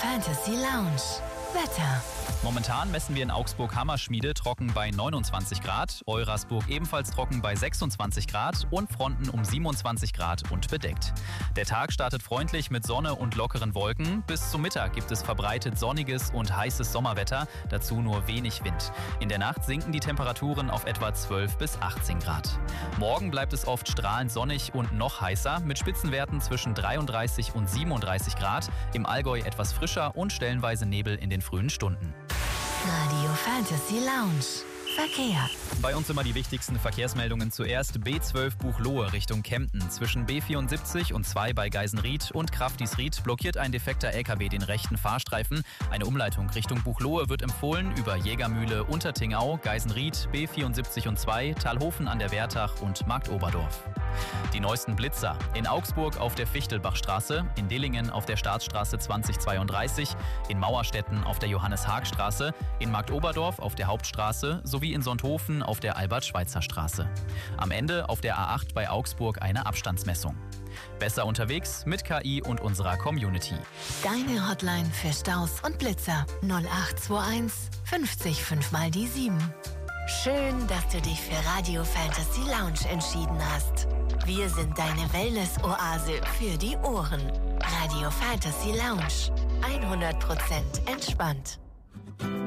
Fantasy Lounge. Wetter. Momentan messen wir in Augsburg-Hammerschmiede trocken bei 29 Grad, Eurasburg ebenfalls trocken bei 26 Grad und Fronten um 27 Grad und bedeckt. Der Tag startet freundlich mit Sonne und lockeren Wolken. Bis zum Mittag gibt es verbreitet sonniges und heißes Sommerwetter, dazu nur wenig Wind. In der Nacht sinken die Temperaturen auf etwa 12 bis 18 Grad. Morgen bleibt es oft strahlend sonnig und noch heißer, mit Spitzenwerten zwischen 33 und 37 Grad, im Allgäu etwas frischer und stellenweise Nebel in den frühen Stunden. Radio Fantasy Lounge. Verkehr. Bei uns immer die wichtigsten Verkehrsmeldungen zuerst. B12 Buchloe Richtung Kempten. Zwischen B74 und 2 bei Geisenried und Kraftisried blockiert ein defekter LKW den rechten Fahrstreifen. Eine Umleitung Richtung Buchloe wird empfohlen über Jägermühle, Untertingau, Geisenried, B74 und 2, Talhofen an der Wertach und Marktoberdorf. Die neuesten Blitzer. In Augsburg auf der Fichtelbachstraße, in Dillingen auf der Staatsstraße 2032, in Mauerstetten auf der Johannes-Haag-Straße, in Marktoberdorf auf der Hauptstraße sowie in Sonthofen auf der Albert-Schweitzer-Straße. Am Ende auf der A8 bei Augsburg eine Abstandsmessung. Besser unterwegs mit KI und unserer Community. Deine Hotline für Staus und Blitzer 0821 50 5 mal die 7. Schön, dass du dich für Radio Fantasy Lounge entschieden hast. Wir sind deine Wellness-Oase für die Ohren. Radio Fantasy Lounge. 100% entspannt.